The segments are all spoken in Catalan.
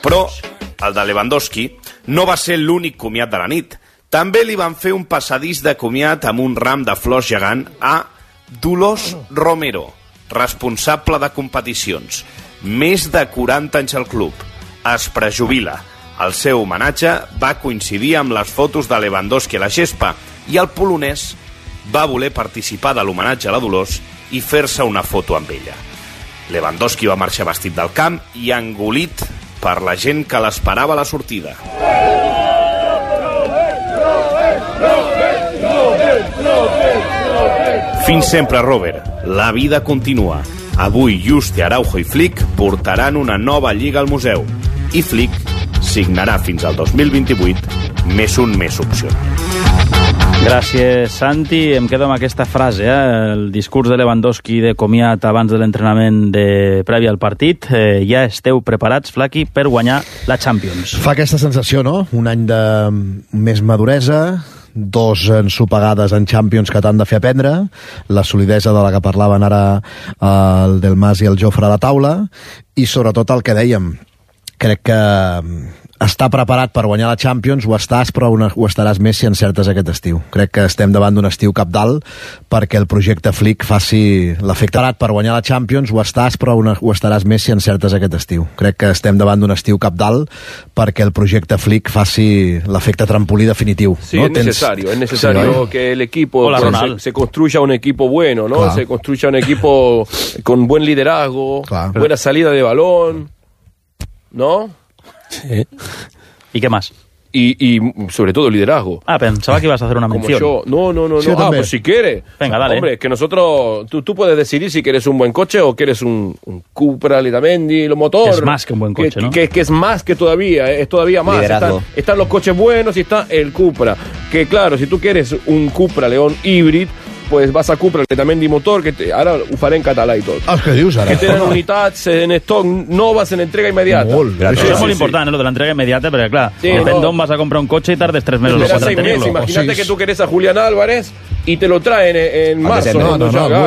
Però el de Lewandowski no va ser l'únic comiat de la nit. També li van fer un passadís de comiat amb un ram de flors gegant a Dolors Romero, responsable de competicions. Més de 40 anys al club. Es prejubila. El seu homenatge va coincidir amb les fotos de Lewandowski a la gespa i el polonès va voler participar de l'homenatge a la Dolors i fer-se una foto amb ella. Lewandowski va marxar vestit del camp i engolit per la gent que l'esperava a la sortida. Fins sempre, Robert. La vida continua. Avui Juste, Araujo i Flick portaran una nova lliga al museu i Flick signarà fins al 2028 més opcional. Gràcies, Santi. Em quedo amb aquesta frase, el discurs de Lewandowski de comiat abans de l'entrenament previ al partit. Ja esteu preparats, Flaqui, per guanyar la Champions. Fa aquesta sensació, no? Un any de més maduresa, 2 ensopegades en Champions que t'han de fer aprendre, la solidesa de la que parlaven ara el Del Mas i el Jofre a la taula, i sobretot el que dèiem, crec que està preparat per guanyar la Champions, ho estàs, però ho estaràs més si encertes aquest estiu. Crec que estem davant d'un estiu cabdal perquè el projecte Flick faci l'efecte. Preparat per guanyar la Champions, ho estàs, però ho estaràs més si encertes aquest estiu. Crec que estem davant d'un estiu cabdal perquè el projecte Flick faci l'efecte trampolí definitiu. Sí, ¿no? es necesario sí, que el equipo se construya un equipo bueno, ¿no? Claro. Se construya un equipo con buen liderazgo, claro, buena salida de balón, ¿no? Sí. ¿Y qué más? Y sobre todo liderazgo. Pensaba que ibas a hacer una mención. Como yo. No. Sí, pues si quieres. Venga, dale. Hombre, es que nosotros... Tú puedes decidir si quieres un buen coche o quieres un Cupra, Letamendi, lo motor. Es más que un buen coche, ¿no? Que es más que todavía, es todavía más. Están los coches buenos y está el Cupra. Que claro, si tú quieres un Cupra León híbrido, pues vas a Cupra, Letamendi motor, ara ho faré en català i tot. Els que dius ara. Que tenen unitats en stock noves en entrega immediata. Això és molt important, lo de l'entrega immediata, perquè clar, depèn d'on vas a comprar un cotxe i tardes 3 mesos o 4 en tenir-lo. Imagínate que tú quieres a Julián Álvarez y te lo traen en marzo. No,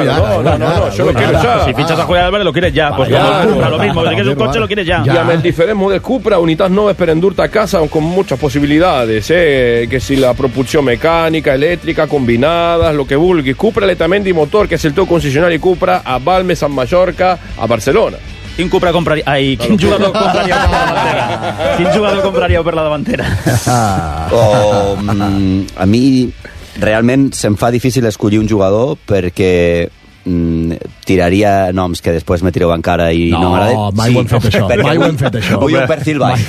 yo lo quiero ya. Si fichas a Julián Álvarez lo quieres ya, pues como el Cupra, lo mismo, si quieres un coche lo quieres ya. Y amb el diferent model Cupra, unitats noves per endur-te a casa con muchas posibilidades, que si la propulsión mecánica, eléctrica, combinadas, lo que vulguis. Cupra, Letamendi motor, que és el teu concessionari Cupra a Balmes, a Mallorca, a Barcelona. Quin Cupra compraria? Quin jugador compraríeu per la davantera? Quin jugador compraríeu per la davantera? A mi realment se'm fa difícil escollir un jugador perquè tiraria noms que després me tireu encara i no m'agrada. No, mai ho hem fet això. Vull un perfil baix.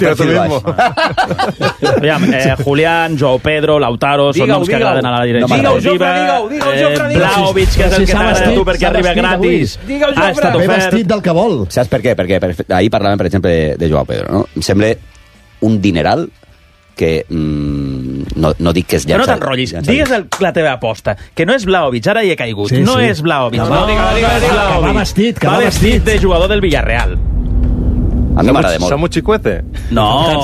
Julián, Joao Pedro, Lautaro, són noms que agraden a la direcció. Digue-ho, Vlahovic, que és el que t'agrada tu perquè arriba gratis. Ha estat ofert. Vestit del que vol. Saps per què? Perquè ahir parlàvem, per exemple, de Joao Pedro, no? Em sembla un dineral que no dic que és llançat. Però no t'enrotllis, digues la teva aposta, que no és Vlahovic, ara hi he caigut, no és Vlahovic, va vestit de jugador del Villarreal. A mi m'agrada molt. ¿Samu Chicuete? No,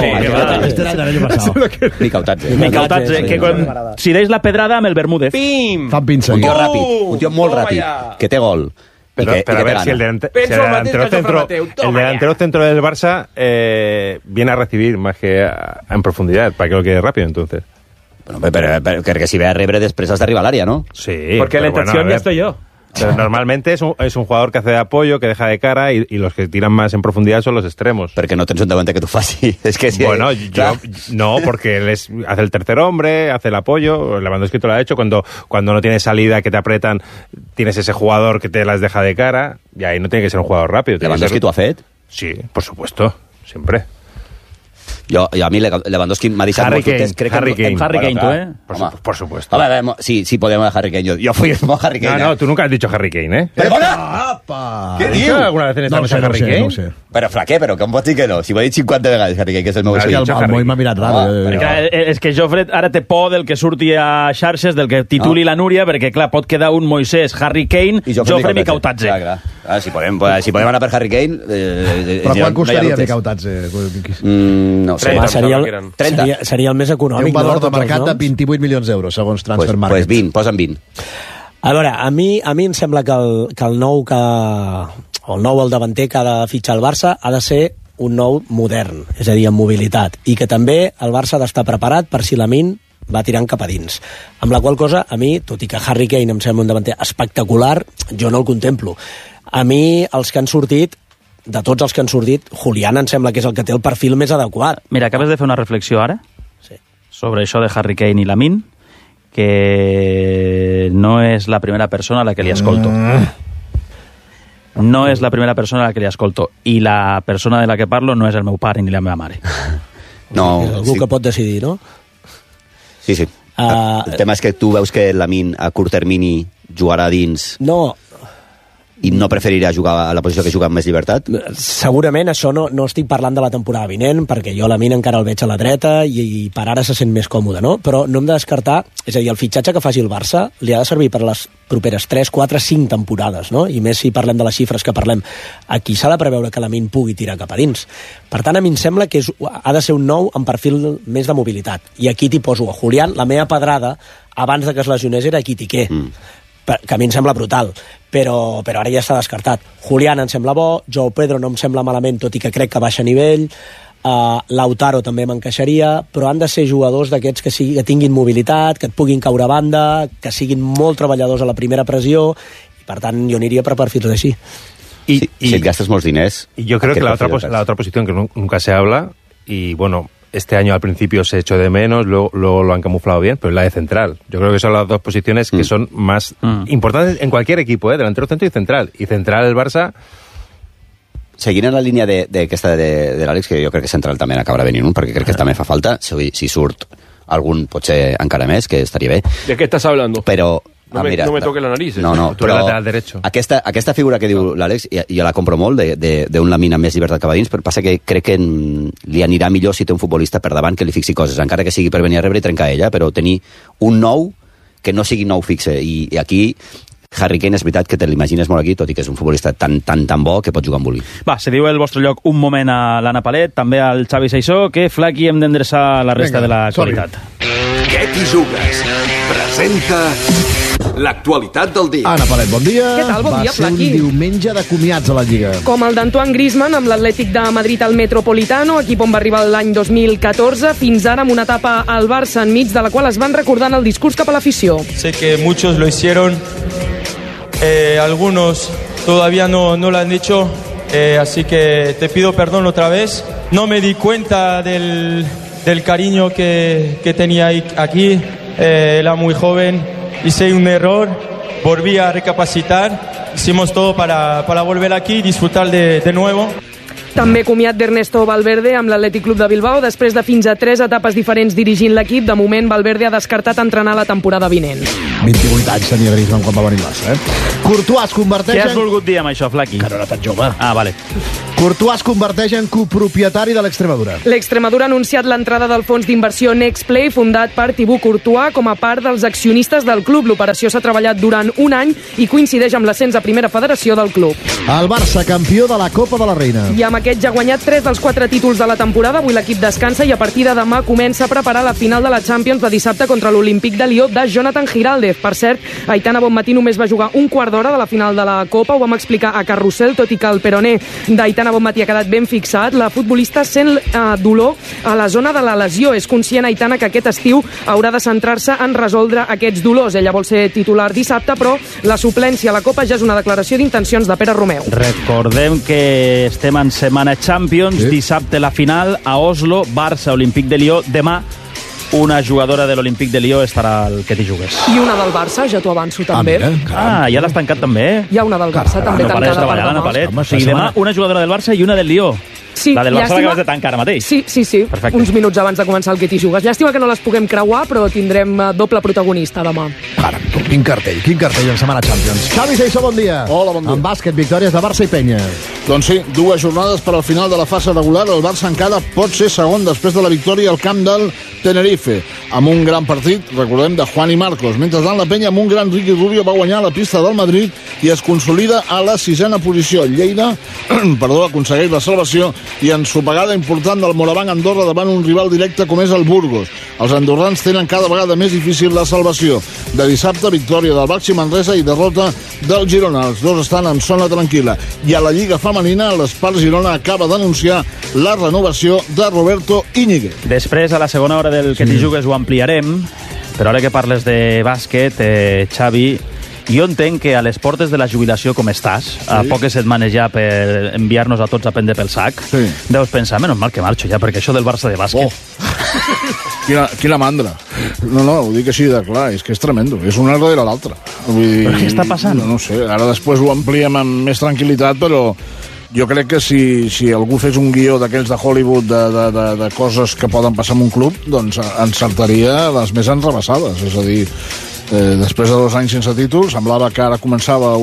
Micautadze, que si deis la pedrada amb el Bermúdez. Pim! Fan pinça. Un tio ràpid, un tio molt ràpid, que té gol. Pero a ver si el delantero centro del Barça viene a recibir más que en profundidad, para que lo quede rápido, entonces. Bueno, pero que si ve a rebre després has d'arribar a l'àrea, ¿no? Sí. Porque la intención ya estoy yo. Pero normalmente es un jugador que hace de apoyo, que deja de cara, y los que tiran más en profundidad son los extremos. Perquè no tens un davanter que t'ho faci. Es que si bueno, yo no, porque él hace el tercer hombre, hace el apoyo. Lewandowski te lo ha hecho. Cuando no tienes salida, que te apretan, tienes ese jugador que te las deja de cara, y ahí no tiene que ser un jugador rápido. Lewandowski t'ho ha fet? Sí, por supuesto, siempre. A mi Lewandowski m'ha deixat molt dubtes. Harry Kane. Harry Kane, tú, ¿eh? Por supuesto. A ver, sí podemos a Harry Kane. Yo fui a Harry Kane. No, tú nunca has dicho Harry Kane, ¿eh? ¡Perdona! ¿Qué diu? ¿Alguna vez en esta mesa Harry Kane? No sé. Però, Flaquer, però com pots dir que no? Si ho he dit 50 vegades, Harry Kane, que és el meu escollit. El Moi m'ha mirat raro. És que Jofre ara té por del que surti a xarxes, del que tituli la Núria, perquè, clar, pot quedar un Moisés, Harry Kane, Jofre Micautadze. Si podem anar per Harry Kane... Però quan costaria Micautadze? No sé. Seria el més econòmic. Té un valor de mercat de 28 milions d'euros, segons Transfer Market. Pues 20, posa'm 20. A veure, a mi em sembla que el nou el davanter que ha de fitxar el Barça ha de ser un nou modern, és a dir, amb mobilitat, i que també el Barça ha d'estar preparat per si Lamine va tirant cap a dins. Amb la qual cosa, a mi, tot i que Harry Kane em sembla un davanter espectacular, jo no el contemplo. A mi, els que han sortit, de tots els que han sortit, Julián em sembla que és el que té el perfil més adequat. Mira, acabes de fer una reflexió ara sobre això de Harry Kane i Lamine, que no és la primera persona a la que li escolto. No és la primera persona a la que li escolto. I la persona de la que parlo no és el meu pare ni la meva mare. No, És algú que pot decidir, no? Sí. El tema és que tu veus que Lamine a curt termini jugarà dins... No, i no preferirà jugar a la posició que juga amb més llibertat? segurament això no estic parlant de la temporada vinent, perquè jo Lamine encara el veig a la dreta i per ara se sent més còmode, no? Però no hem de descartar, és a dir, el fitxatge que faci el Barça li ha de servir per les properes 3, 4, 5 temporades, no? I més si parlem de les xifres que parlem. Aquí s'ha de preveure que Lamine pugui tirar cap a dins. Per tant, a mi em sembla que ha de ser un nou amb perfil més de mobilitat. I aquí t'hi poso a Julián. La meva pedrada, abans de que es lesionés, era Ekitike. Que a mi em sembla brutal, però ara ja està descartat. Julián em sembla bo, Joao Pedro no em sembla malament, tot i que crec que baixa nivell, Lautaro també m'encaixaria, però han de ser jugadors d'aquests que tinguin mobilitat, que et puguin caure a banda, que siguin molt treballadors a la primera pressió, i per tant jo aniria per perfils així. Si et gastes molts diners... Yo creo que la otra posición que nunca se habla, y bueno, este año al principio se echó de menos, luego lo han camuflado bien, pero es la de central. Yo creo que son las dos posiciones que son más importantes en cualquier equipo, delantero, centro y central. Y central el Barça... Seguint en la línia d'aquesta de l'Àlex, que jo crec que central també acabarà venint un, perquè crec que també fa falta, si surt algun potser encara més, que estaria bé. ¿De qué estás hablando? Però... No me toques la nariz. No, Tu però lateral derecho. aquesta figura que diu l'Àlex, jo la compro molt, d'un Lamine amb més llibertat cap a dins, però passa que crec que li anirà millor si té un futbolista per davant que li fixi coses, encara que sigui per venir a rebre i trencar ella, però tenir un nou que no sigui nou fixe. I aquí Harry Kane és veritat que te l'imagines molt aquí, tot i que és un futbolista tan bo que pot jugar amb vulgui. Va, se diu el vostre lloc un moment a l'Anna Palet, també al Xavi Seisó, que Flaqui hem d'endreçar la resta de l'actualitat. Què t'hi jugues? Presenta l'actualitat del dia. Anna Palet, bon dia. Què tal? Bon dia, Va ser un Flaqui. diumenge de comiats a la Lliga. Com el d'Antoine Griezmann amb l'Atlètic de Madrid al Metropolitano, equip on va arribar l'any 2014, fins ara amb una etapa al Barça enmig de la qual es van recordant el discurs cap a l'afició. Sé que muchos lo hicieron, algunos todavía no lo han hecho, así que te pido perdón otra vez. No me di cuenta del cariño que tenía aquí, era muy joven, hice un error, volví a recapacitar, hicimos todo para volver aquí y disfrutar de nuevo. També comiat d'Ernesto Valverde amb l'Atlètic Club de Bilbao. Després de fins a 3 etapes diferents dirigint l'equip, de moment Valverde ha descartat entrenar la temporada vinent. 28 anys tenia Griezmann quan va venir al Barça, Courtois es converteix Què has volgut dir amb això, Flaqui? Que no era tan jove. Ah, vale. Courtois es converteix en copropietari de l'Extremadura. L'Extremadura ha anunciat l'entrada del fons d'inversió Nextplay, fundat per Thibaut Courtois, com a part dels accionistes del club. L'operació s'ha treballat durant un any i coincideix amb l'ascens a primera federació del club. El Barça, campió de la Copa de la Reina. I amb aquest ja ha guanyat 3 dels 4 títols de la temporada. Avui l'equip descansa i a partir de demà comença a preparar la final de la Champions de dissabte contra l'Olímpic de Lió de Jonathan Giraldez. Per cert, Aitana Bonmatí només va jugar un quart d'hora de la final de la Copa. Ho vam explicar a Carrusel, tot i que el peroné d'Aitana Bonmatí ha quedat ben fixat. La futbolista sent dolor a la zona de la lesió. És conscient, Aitana, que aquest estiu haurà de centrar-se en resoldre aquests dolors. Ella vol ser titular dissabte, però la suplència a la Copa ja és una declaració d'intencions de Pere Romeu. Recordem que estem en setmana Champions, dissabte la final a Oslo, Barça, Olímpic de Lió. Demà una jugadora de l'Olímpic de Lió estarà al que t'hi jugues. I una del Barça, ja t'ho avanço també. Ja l'has tancat també? Hi ha una del Barça també tancada per demà. O sigui, demà una jugadora del Barça i una del Lió. Sí, la del Barça llàstima... l'acabes de tancar ara mateix. Sí. Perfecte. Uns minuts abans de començar el que t'hi jugues. Llàstima que no les puguem creuar, però tindrem doble protagonista demà. Caram, quin cartell en setmana Champions. Xavi Seisó, bon dia. Hola, bon dia. En bàsquet, victòries de Barça i Penya. Doncs sí, 2 jornades per al final de la fase regular. El Barça encara pot ser segon després de la victòria al camp del Tenerife, amb un gran partit, recordem, de Juan i Marcos. Mentrestant, la Penya, amb un gran Ricky Rubio, va guanyar la pista del Madrid i es consolida a la 6a posició. Lleida aconsegueix la salvació i ensopegada important del Morabanc Andorra davant un rival directe com és el Burgos. Els andorrans tenen cada vegada més difícil la salvació. De dissabte, victòria del Baxi Manresa i derrota del Girona. Els dos estan en zona tranquil·la. I a la Lliga Femenina, l'Espart Girona acaba d'anunciar la renovació de Roberto Íñiguez. Després, a la segona hora del Que t'hi jugues ho ampliarem, però ara que parles de bàsquet, Xavi, jo entenc que a les portes de la jubilació com estàs, a poques setmanes ja per enviar-nos a tots a prendre pel sac, deus pensar, menys mal que marxo ja, perquè això del Barça de bàsquet... Quina mandra. No, ho dic així de clar, és que és tremendo, és una darrere l'altra. Però què està passant? No sé, ara després ho ampliem amb més tranquil·litat, però jo crec que si algú fes un guió d'aquells de Hollywood de coses que poden passar en un club, doncs encertaria les més enrebaçades. És a dir, després de 2 anys sense títol, semblava que ara començava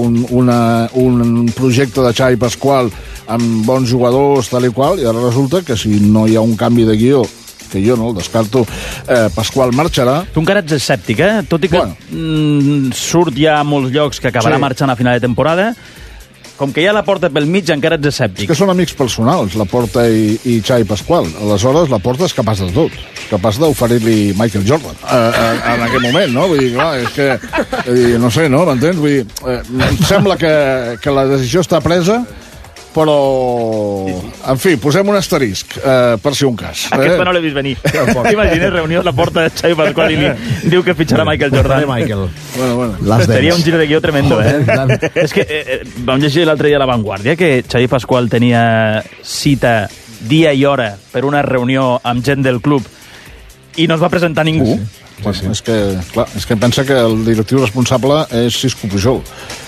un projecte de Xavi Pasqual amb bons jugadors, tal i qual, i ara resulta que si no hi ha un canvi de guió, que jo no el descarto, Pasqual marxarà. Tu encara ets escèptic, tot i que surt ja a molts llocs que acabarà marxant a final de temporada. Com que hi ha la Porta pel mig, encara ets escèptic. És que són amics personals, la Porta i Xavi Pasqual. Aleshores, la Porta és capaç de tot. És capaç d'oferir-li Michael Jordan en aquell moment, no? Vull dir, clar, és que... no sé, no? M'entens? Vull dir, em sembla que la decisió està presa, però... En fi, posem un asterisc, per si un cas. Aquesta no l'he vist venir. T'imagines, reunió a la Porta de Xavi Pasqual i li diu que fitxarà Michael Jordan. Bueno. Seria un giro de guió tremendo, És que vam llegir l'altre dia a La Vanguardia que Xavi Pasqual tenia cita dia i hora per una reunió amb gent del club i no es va presentar ningú. Sí. És que pensa que el directiu responsable és Xisco Pujol.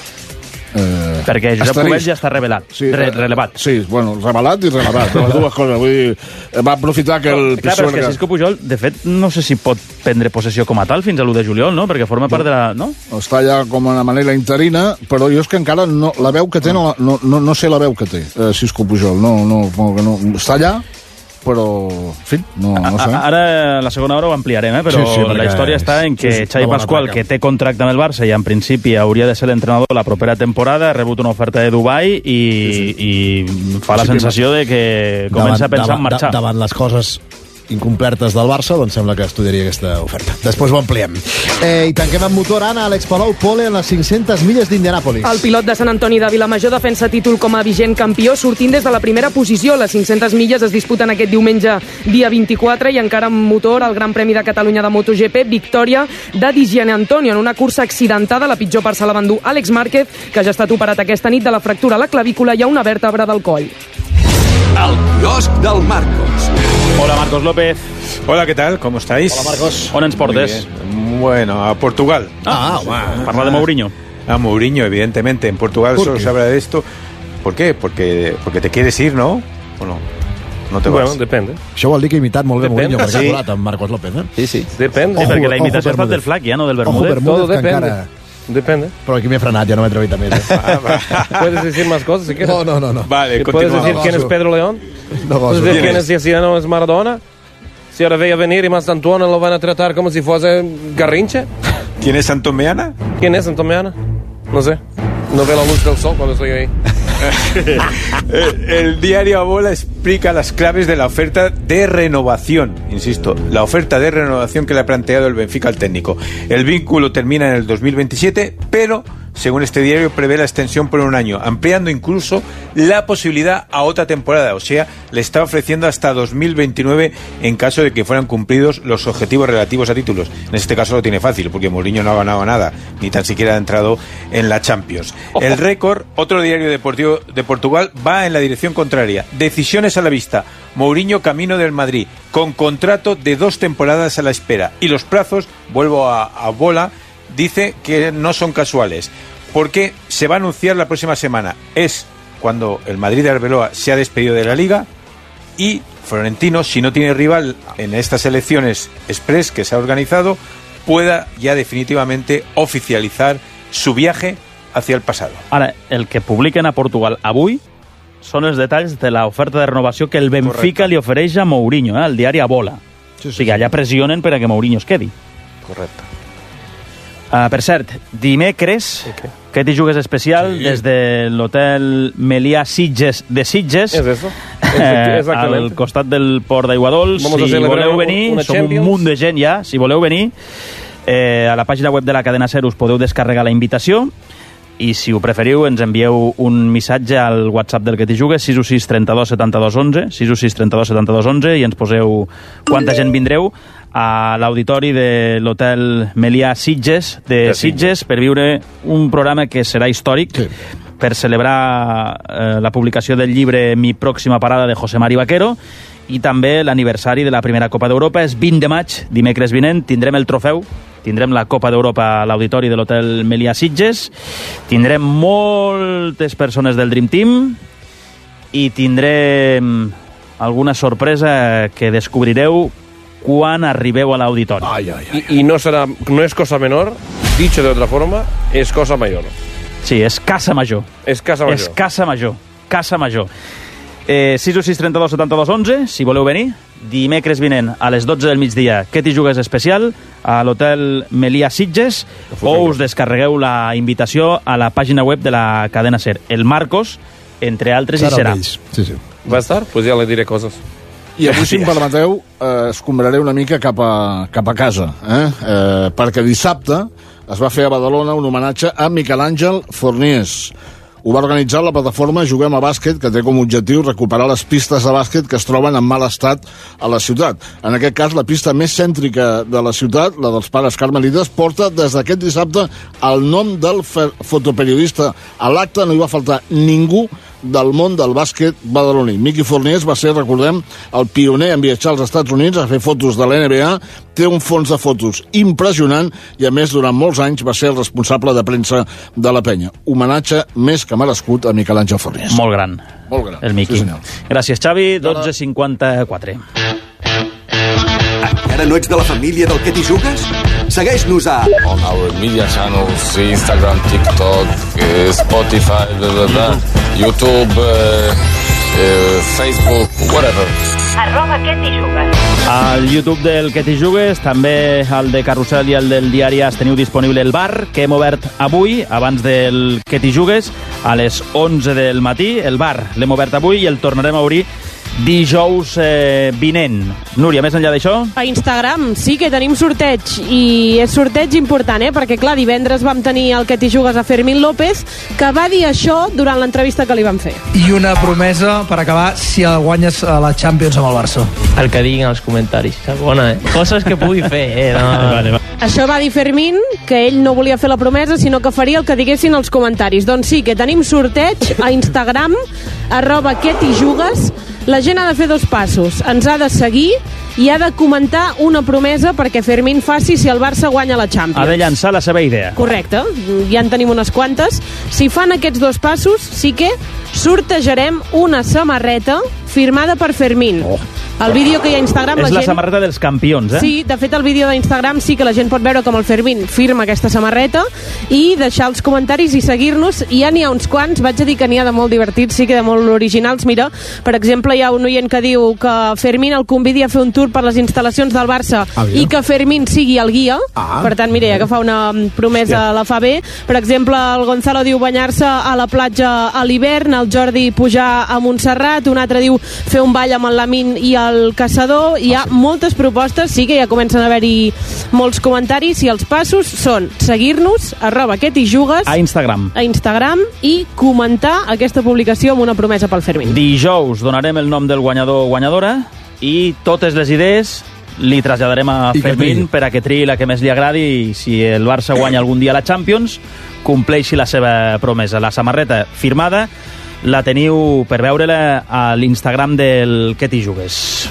Perquè Josep Pubell ja està relevat. Sí, bueno, revelat i relevat, les dues coses. Vull dir, va aprofitar que el Clar, però és que Xisco Pujol, de fet, no sé si pot prendre possessió com a tal fins a l'1 de juliol, no? Perquè forma part de la... No? Està allà com una manera interina, però jo és que encara no, la veu que té, no sé la veu que té, Xisco Pujol. No, està allà, però, en fi, no sé. Ara, a la segona hora ho ampliarem, però la història està en que Xavi Pasqual, que té contracte amb el Barça i en principi hauria de ser l'entrenador la propera temporada, ha rebut una oferta de Dubai i fa la sensació de que comença a pensar en marxar. Davant les coses incomplertes del Barça, doncs sembla que estudiaria aquesta oferta. Després ho ampliem. I tanquem amb motor, Anna, Àlex Palou, pole en les 500 milles d'Indianàpolis. El pilot de Sant Antoni de Vilamajor defensa títol com a vigent campió, sortint des de la primera posició. Les 500 milles es disputen aquest diumenge, dia 24, i encara amb motor al Gran Premi de Catalunya de MotoGP, victòria de Di Giannantonio en una cursa accidentada. La pitjor part se la va endur Àlex Márquez, que ja ha estat operat aquesta nit de la fractura a la clavícula i a una vèrtebra del coll. El quiosc del Marcos. Hola, Marcos López. Hola, ¿qué tal? ¿Cómo estáis? Hola, Marcos. On ens portes? Bueno, a Portugal. Parla de Mourinho. A Mourinho, evidentemente. En Portugal solo se habla de esto. ¿Por qué? Porque te quieres ir, ¿no? ¿O no? No te vas. Bueno, depende. Això vol dir que ha imitat molt bé Depende. Mourinho, perquè Sí. ha colat amb Marcos López, Sí. Depende. Sí, perquè la imitació ha estat Bermúdez. del Flac, ja, no del Ojo, Bermúdez. Bermúdez, Todo que depende. encara... Depende. Però aquí m'he frenat, ja no m'he atrevit a més. Puedes decir más cosas si quieres. No. Vale, ¿Puedes continuamos. decir quién es Pedro León? No ¿Puedes goso. decir quién es Ciaciano es Maradona? Si ahora veía venir y más Antuono lo van a tratar como si fuese Garrincha. ¿Quién es Santomeana? ¿Quién es Santomeana? No sé. No veo la luz del sol cuando estoy ahí. El diario A Bola explica las claves de la oferta de renovación. Insisto, la oferta de renovación que le ha planteado el Benfica al técnico. El vínculo termina en el 2027, pero, según este diario, prevé la extensión por 1 año, ampliando incluso la posibilidad a otra temporada. O sea, le está ofreciendo hasta 2029 en caso de que fueran cumplidos los objetivos relativos a títulos. En este caso lo tiene fácil, porque Mourinho no ha ganado nada, ni tan siquiera ha entrado en la Champions. El Récord, otro diario deportivo de Portugal, va en la dirección contraria. Decisiones a la vista. Mourinho camino del Madrid, con contrato de 2 temporadas a la espera. Y los plazos, vuelvo a Bola, dice que no son casuales, porque se va a anunciar la próxima semana. Es cuando el Madrid de Arbeloa se ha despedido de la Liga y Florentino, si no tiene rival en estas elecciones express que se ha organizado, pueda ya definitivamente oficializar su viaje hacia el pasado. Ara, el que publiquen a Portugal avui són els detalls de l'oferta de renovació que el Benfica li ofereix a Mourinho, el diari A Bola. O sigui, allà pressionen per a que Mourinho es quedi. Correcte. Per cert, dimecres Que t'hi jugues especial des de l'hotel Melià Sitges de Sitges. És eso. Al costat del Port d'Aiguadols. Si voleu venir, som un munt de gent ja, si voleu venir, a la pàgina web de la cadena SER us podeu descarregar la invitació i si ho preferiu ens envieu un missatge al WhatsApp del Que t'hi jugues, 616 32 72 11, 616 32 72 11, i ens poseu quanta gent vindreu a l'auditori de l'hotel Melià Sitges de Sitges per viure un programa que serà històric per celebrar la publicació del llibre Mi pròxima parada de José Mari Vaquero i també l'aniversari de la primera Copa d'Europa. És 20 de maig, dimecres vinent, tindrem el trofeu, tindrem la Copa d'Europa a l'auditori de l'hotel Melià Sitges, tindrem moltes persones del Dream Team i tindrem alguna sorpresa que descobrireu quan arribeu a l'auditori. I no és cosa menor, dicho de otra forma, és cosa mayor. Sí, és casa major. És casa major. És casa major. Casa major. 616 32 72 11, si voleu venir. Dimecres vinent a les 12 del migdia, Que t'hi jugues especial a l'hotel Melià Sitges, o us descarregueu la invitació a la pàgina web de la cadena SER. El Marcos, entre altres, hi serà. Sí. Va estar? Pues ja le diré coses. I avui, si em permeteu, escombraré una mica cap a casa, perquè dissabte es va fer a Badalona un homenatge a Miquel Àngel Forniés. Ho va organitzar la plataforma Juguem a Bàsquet, que té com a objectiu recuperar les pistes de bàsquet que es troben en mal estat a la ciutat. En aquest cas, la pista més cèntrica de la ciutat, la dels Pares Carmelites, porta des d'aquest dissabte el nom del fotoperiodista. A l'acte no hi va faltar ningú del món del bàsquet badaloní. Miqui Forniés va ser, recordem, el pioner en viatjar als Estats Units a fer fotos de l'NBA, té un fons de fotos impressionant i, a més, durant molts anys va ser el responsable de premsa de la penya. Homenatge més que merescut a Miquel Àngel Forniés. Molt gran. Molt gran. El Miqui. Sí, gràcies, Xavi. 12:54. Encara no ets de la família del Que t'hi jugues? Segueix-nos a... On our media channels, Instagram, TikTok, Spotify, YouTube, Facebook, whatever. @Que t'hi jugues. Al YouTube del Que t'hi jugues, també al de Carrusel i el del Diari As, teniu disponible el bar que hem obert avui, abans del Que t'hi jugues, a les 11 del matí. El bar l'hem obert avui i el tornarem a obrir dijous vinent. Núria, més enllà d'això? A Instagram sí que tenim sorteig, i és sorteig important, perquè clar, divendres vam tenir el Que t'hi jugues a Fermín López, que va dir això durant l'entrevista que li van fer. I una promesa per acabar, si guanyes a la Champions amb el Barça. El que diguin als comentaris, segona, coses que pugui fer, no? Vale. Això va dir Fermín, que ell no volia fer la promesa, sinó que faria el que diguessin els comentaris. Doncs sí, que tenim sorteig a Instagram, @Que t'hi jugues. La gent ha de fer 2 passos. Ens ha de seguir i ha de comentar una promesa perquè Fermín faci si el Barça guanya la Champions. Ha de llançar la seva idea. Correcte, ja en tenim unes quantes. Si fan aquests 2 passos, sí que sortejarem una samarreta firmada per Fermín. El vídeo que hi ha a Instagram... És la samarreta dels campions, Sí, de fet, el vídeo d'Instagram sí que la gent pot veure com el Fermín firma aquesta samarreta i deixar els comentaris i seguir-nos. I ja n'hi ha uns quants, vaig a dir que n'hi ha de molt divertits, sí que de molt originals. Mira, per exemple, hi ha un oient que diu que Fermín el convidi a fer un tour per les instal·lacions del Barça i que Fermín sigui el guia. Per tant, mira, ja que fa una promesa la fa bé. Per exemple, el Gonzalo diu banyar-se a la platja a l'hivern, el Jordi pujar a Montserrat, un altre diu fer un ball amb el Lamin i el Caçador. Hi ha moltes propostes, sí que ja comencen a haver-hi molts comentaris, i els passos són seguir-nos, @Que t'hi jugues, a Instagram i comentar aquesta publicació amb una promesa pel Fermín. Dijous donarem el nom del guanyador o guanyadora i totes les idees li traslladarem a Fermín per a que triï la que més li agradi, i si el Barça guanya algun dia la Champions, compleixi la seva promesa. La samarreta firmada la teniu per veure-la a l'Instagram del Que t'hi jugues.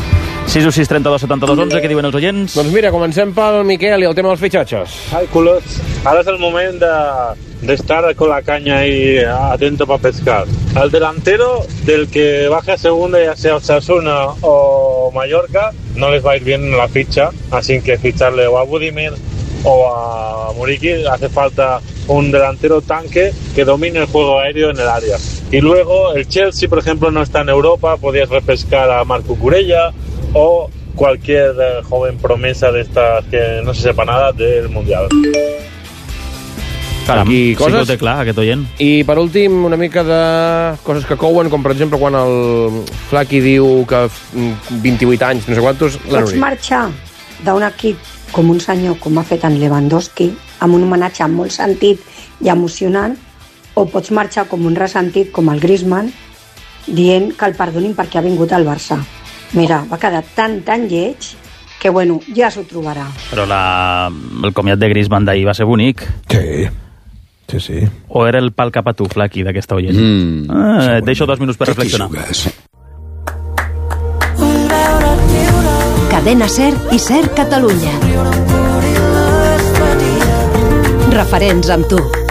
616 32 72 11, què diuen els oients? Doncs mira, comencem pel Miquel i el tema dels fitxatges. Ai, culots, ara es el moment de estar con la caña ahí atento para pescar. Al delantero del que baje a segunda, ya sea Osasuna o Mallorca, no les va a ir bien la ficha, así que ficharle o a Budimir o a Muriqui. Hace falta un delantero tanque que domine el juego aéreo en el área. Y luego el Chelsea, por ejemplo, no está en Europa, podías repescar a Marco Curella o cualquier joven promesa de estas que no se sepa nada del Mundial. Caram, aquí sí que ho té clar, aquest oient. I per últim, una mica de coses que couen, com per exemple quan el Flaqui diu que 28 anys, no sé quantos, la Pots Núria. marxar d'un equip com un senyor, com ha fet en Lewandowski, amb un homenatge amb molt sentit i emocionant, o pots marxar com un ressentit, com el Griezmann, dient que el perdonin perquè ha vingut al Barça. Mira, va quedar tan lleig que, bueno, ja s'ho trobarà. Però el comiat de Griezmann d'ahir va ser bonic. Sí. O era el pal cap a tu, Flaqui, d'aquesta oient? Et deixo 2 minuts per reflexionar. Cadena SER i SER Catalunya. Referents amb tu.